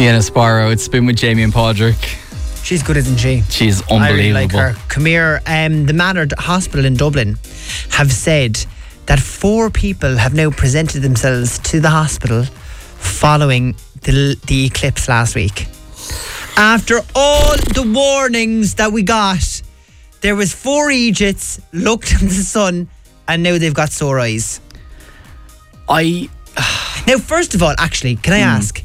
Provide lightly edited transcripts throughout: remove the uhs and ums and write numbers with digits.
Sienna Sparrow. It's been with Jamie and Padraig. She's good, isn't she? She's unbelievable. I really like her. Come here. The Maynard Hospital in Dublin have said that 4 people have now presented themselves to the hospital following the eclipse last week. After all the warnings that we got, there was 4 Egypts looked at the sun and now they've got sore eyes. Now, first of all, actually, can I ask?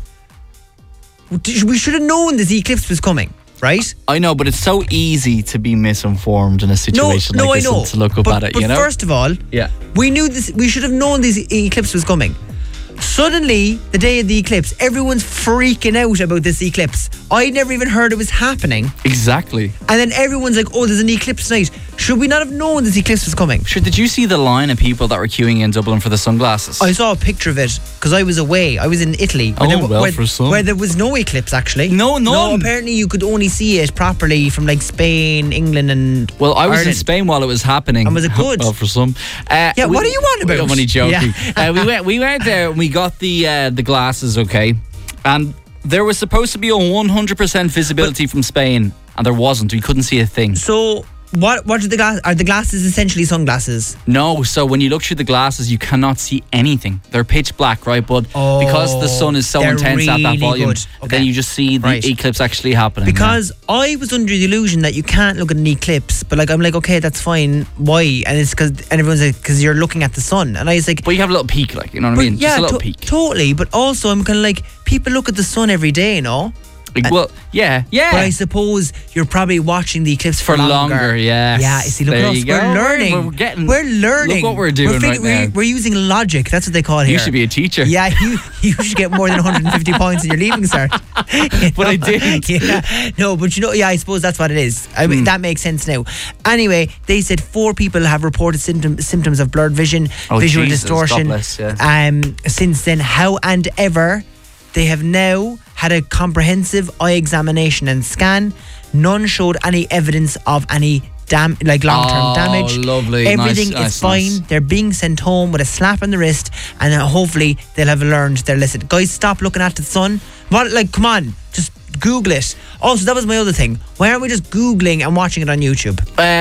We should have known this eclipse was coming, right? I know, but it's so easy to be misinformed in a situation like this and to look up at it, you know? But first of all, we knew this. We should have known this eclipse was coming. Suddenly, the day of the eclipse, everyone's freaking out about this eclipse. I never even heard it was happening. Exactly. And then everyone's like, oh, there's an eclipse tonight. Should we not have known this eclipse was coming? Sure, did you see the line of people that were queuing in Dublin for the sunglasses? I saw a picture of it because I was away. I was in Italy. Where there was no eclipse, actually. No, apparently you could only see it properly from like Spain, England and Well, I was Ireland. in Spain while it was happening. And was it good? Well, for some. What are you on about? I'm only joking. Yeah. We went there and we got the glasses, okay? And there was supposed to be a 100% visibility from Spain, and there wasn't. We couldn't see a thing. So what are the glasses essentially sunglasses? No, so when you look through the glasses, you cannot see anything. They're pitch black, right? But because the sun is so intense at that really volume, okay. then you just see the eclipse actually happening. Because I was under the illusion that you can't look at an eclipse, but like I'm like, okay, that's fine. Why? And it's because everyone's like, because you're looking at the sun, and I was like, but you have a little peak, like, you know what I mean? Yeah, just a little peak. Totally. But also, I'm kind of like, people look at the sun every day, you know. Well, yeah. But I suppose you're probably watching the eclipse for longer. Yes. Yeah, you see, look at us. We're learning. We're learning. Look what we're doing right now. We're using logic. That's what they call it here. You should be a teacher. Yeah, you should get more than 150 points in your leaving cert. But I didn't. Yeah. No, but I suppose that's what it is. I mean, that makes sense now. Anyway, they said 4 people have reported symptoms of blurred vision, visual distortion. God bless, yeah. Since then, however, they have now had a comprehensive eye examination and scan. None showed any evidence of any long-term damage. Lovely. Everything nice, is fine. Nice. They're being sent home with a slap on the wrist, and hopefully they'll have learned their lesson. Guys, stop looking at the sun. Come on, just Google it. Also, that was my other thing. Why aren't we just Googling and watching it on YouTube?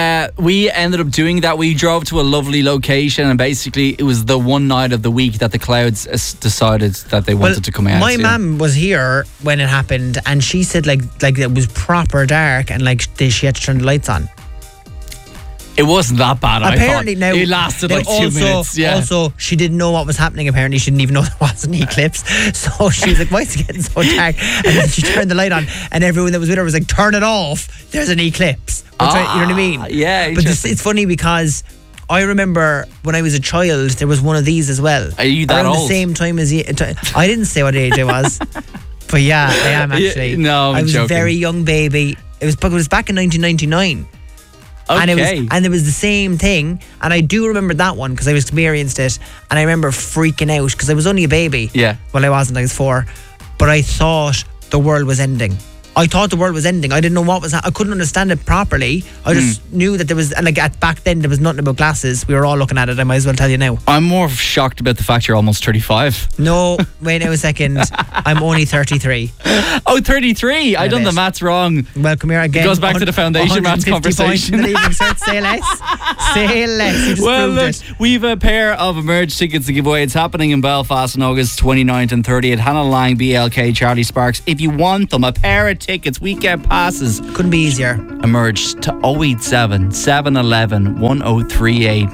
We ended up doing that. We drove to a lovely location, and basically it was the one night of the week that the clouds decided that they wanted to come out. My mum was here when it happened, and she said like it was proper dark, and she had to turn the lights on. It wasn't that bad. Apparently, I thought it lasted like 2 minutes. Yeah. Also, she didn't know what was happening. Apparently, she didn't even know there was an eclipse. So she was like, "Why is it getting so dark?" And then she turned the light on, and everyone that was with her was like, "Turn it off. There's an eclipse." You know what I mean? Yeah. But it's funny because I remember when I was a child, there was one of these as well. Are you that old? Around the same time as you. I didn't say what age I was, but yeah, I am actually. No, I was joking. a very young baby. It was back in 1999. Okay. And it was the same thing, and I do remember that one because I experienced it, and I remember freaking out because I was only a baby. Yeah. Well, I wasn't. I was 4, but I thought the world was ending. I thought the world was ending. I didn't know what was I couldn't understand it properly. I just knew that there was, and like back then there was nothing about glasses. We were all looking at it. I might as well tell you now. I'm more shocked about the fact you're almost 35. No, wait now a second. I'm only 33. Oh, 33. I done the maths wrong. Well, come here again. It goes back to the foundation maths conversation. Say less. Say less. You just proved it. We've a pair of Emerge tickets to give away. It's happening in Belfast on August 29th and 30th. Hannah Lang, BLK, Charlie Sparks. If you want them, a pair of tickets, weekend passes. Couldn't be easier. Emerge to 087 711 1038.